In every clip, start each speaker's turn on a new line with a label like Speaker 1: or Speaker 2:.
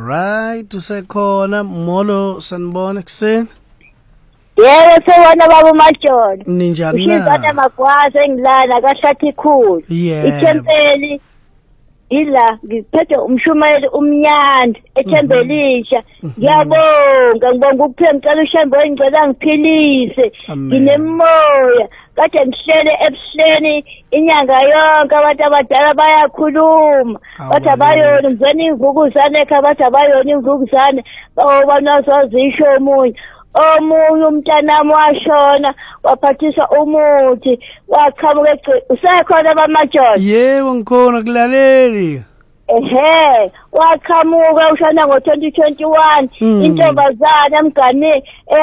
Speaker 1: Right, usekhona Molo sanibona kuseni.
Speaker 2: Yebo sewona baba uMajoni.
Speaker 1: Ninjani na?
Speaker 2: Ushizana magwaza engilana kahlathi khulu. Ithempeli ila ngiphethe umshumayeli umnyandi ethembelisha. Ngiyabonga ngibonga ukuphela ngicela ushambo engicela ngiphilise. Nginemoya kade ngihlele ebuhleni inyanga yonke abantu abadala bayakhuluma. Bathi abayoni ngizweni imvukuzane ekhaya bathi abayoni imvukuzane. Bawona sozisho omunye. Omunye umntanami washona waphathiswa umuthi waqhamuka usekhona bamaJoni.
Speaker 1: Yebo ngikhona kulaleli.
Speaker 2: Waqhamuka ushona ngo2021 intombazana emgane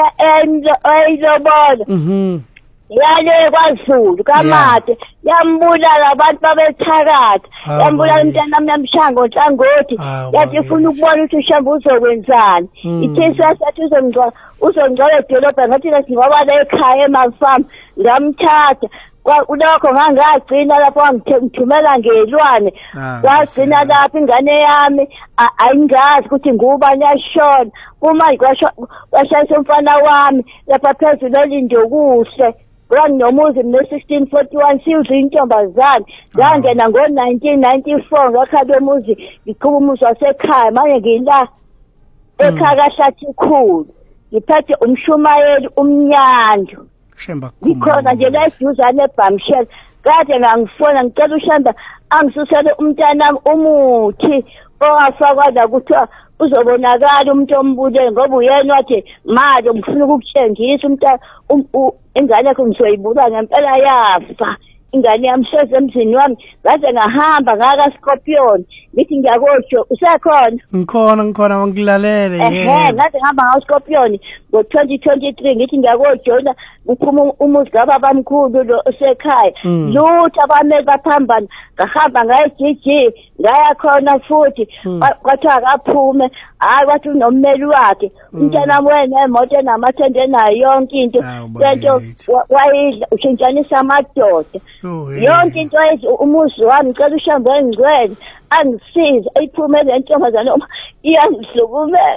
Speaker 2: eyilobola. Yale kwaZulu kaMate yambulala abantu babethakatha yambulala umntanami namshango nhlangothi yathi ufuna ukubona ukuthi ushambo uzokwenzani ithesa sathi uzongcola edolobha ngathi ngoba la ekhaya emafarm ngamthatha kulokho ngangagcina lapho ngithumela ngelwane wagcina lapho ingane yami ayingazi ukuthi ngubani yashona uma kwashayisa umfana wami lapha phezulu elindokuhle Nomuzi no1641 siwudla intombazane ngangena ngo1994 ngakhabe umuzi ngiqhuba umuzi wasekhaya manje ngila ekhaya kahlathi khulu ngiphethe umshumayeli umnyando
Speaker 1: Shemba
Speaker 2: ngikhona nje la eduzane eBamshel kade ngangifona ngicela ushamba angisusele umntanami umuthi owafakwa la kuthiwa uzobonakala umuntu ombulele ngoba uyena wathi manje ngifuna ukukutshengisa umntana ingane yakho ngizoyibula ngempela yafa ingane yami sheze emzini wami ngaze ngahamba ngaka Scorpion ngithi ngiyakosho usekhona
Speaker 1: ngikhona ngilalele
Speaker 2: ngaze ngihamba nga Scorpion ngo2023 ngithi ngiyakojona ngiphuma umuzi kababa mkhulu lo osekhaya lutho abameli baphambana ngahamba ngaye GG ngaya khona futhi kwathi akaphume hayi wathi unommeli wakhe umntana wena emoto enamathende nayo yonke into lento wayidla ushintshanisa amadoda yonke into umuzi wami ngicela ushambo engcwele angisize ayiphume le ntombazane iyangihlukumeza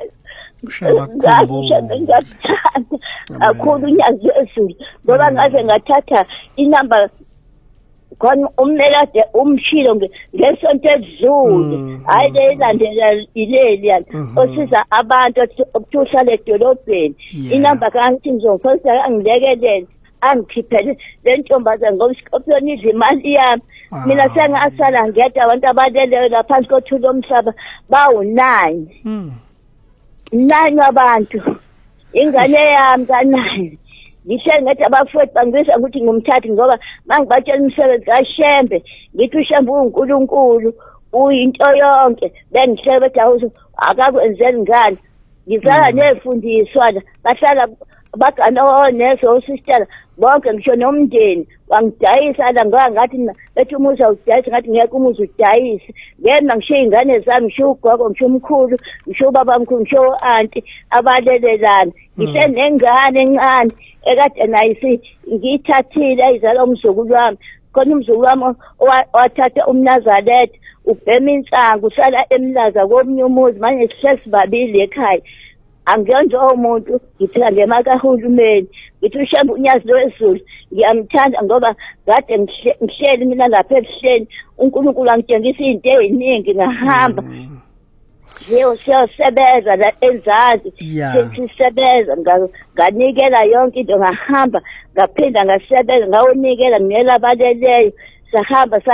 Speaker 2: akhulu unyazi ezulu ngoba ngaze ngathatha inamba khona ummelade umshilo ngesonto ezulu hayi lelandela ileli yani osiza abantu ukuhlala edolobheni inamba kanti ngizofisa angilekelele angikhiphele le ntombazane ngoba isikopiyoni idla imali yami mina sengasala ngedwa abantu abaleleyo laphansi kothula omhlaba bawu9 9 abantu ingane yami ka9 ngisho ngathi abafowethu bangisa ukuthi ngumthathi ngoba mangibatshela umsebenzi kaShembe ngithi uShembe uNkulunkulu uyinto yonke bengihlebe bethi awuzo akakwenzeli ngani ngizala nefundiswa bahlala bagana onesi osistela bonke ngisho nomndeni wangidayisa la ngoba ngathi bethi umuzi awudayisa ngathi ngeke umuzi udayisa ngena ngisho izingane zami ngisho ugogo ngisho umkhulu ngisho baba mkhulu ngisho auntie abalelelana ngisho nengane encane ekade nayisi ngithathile ayizala umzukulu wami khona umzukulu wami wathatha umNazaretha ubhema insangu usala emlaza komnye umuzi manje sesibabili ekhaya angenza umuntu ngiphila ngemakahulumeni ngithi uShembe unyazi lwezulu ngiyamthanda ngoba kade ngihleli mina lapha ebuhleni uNkulunkulu angitshengisa izinto eziningi ngahamba yebo siyasebenza la enzazi sisebenza nganikela yonke into ngahamba ngaphinda ngasebenza ngawunikela ngiyela abaleleyo sahamba